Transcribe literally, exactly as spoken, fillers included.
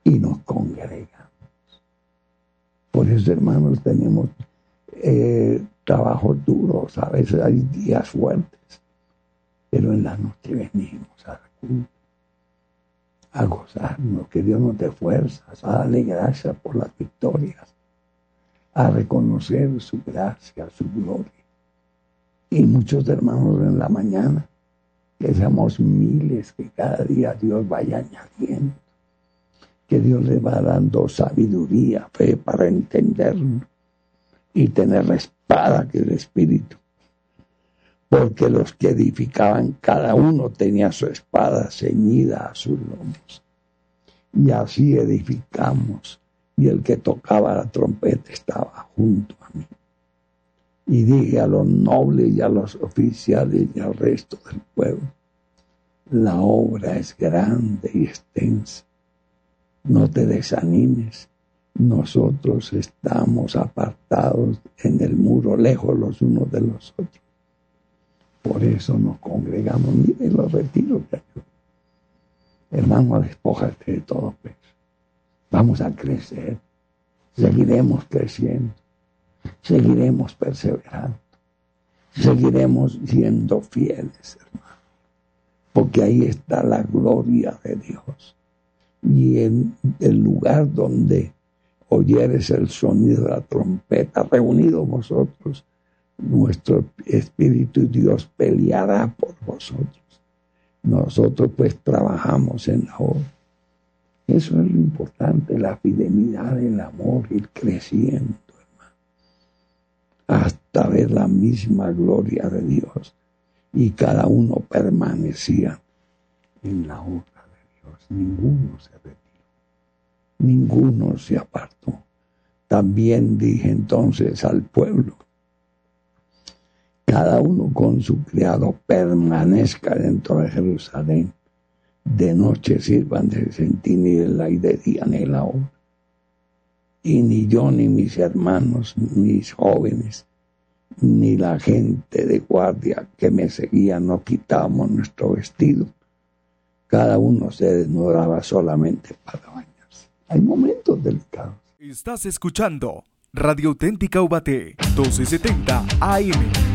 y nos congregamos. Por eso, hermanos, tenemos eh, trabajos duros, a veces hay días fuertes, pero en la noche venimos a, a gozarnos, que Dios nos dé fuerzas, a darle gracias por las victorias, a reconocer su gracia, su gloria. Y muchos hermanos en la mañana, que seamos miles, que cada día Dios vaya añadiendo, que Dios le va dando sabiduría, fe para entenderlo y tener la espada que es el Espíritu. Porque los que edificaban, cada uno tenía su espada ceñida a sus lomos. Y así edificamos. Y el que tocaba la trompeta estaba junto a mí. Y dije a los nobles y a los oficiales y al resto del pueblo, la obra es grande y extensa. No te desanimes. Nosotros estamos apartados en el muro, lejos los unos de los otros. Por eso nos congregamos. Miren los retiros que hay. Hermano, despójate de todo peso. Vamos a crecer. Seguiremos creciendo. Seguiremos perseverando. Seguiremos siendo fieles, hermano. Porque ahí está la gloria de Dios. Y en el lugar donde oyeres el sonido de la trompeta, reunidos vosotros, nuestro Espíritu y Dios peleará por vosotros. Nosotros pues trabajamos en la obra. Eso es lo importante, la fidelidad, el amor, ir creciendo, hermano, hasta ver la misma gloria de Dios. Y cada uno permanecía en la obra de Dios. Ninguno se retiró. Ninguno se apartó. También dije entonces al pueblo, cada uno con su criado permanezca dentro de Jerusalén. De noche sirvan de centinela y de día en la obra. Y ni yo, ni mis hermanos, mis jóvenes, ni la gente de guardia que me seguía, no quitábamos nuestro vestido. Cada uno se desnudaba solamente para bañarse. Hay momentos delicados. Estás escuchando Radio Auténtica Ubaté, doce setenta A M.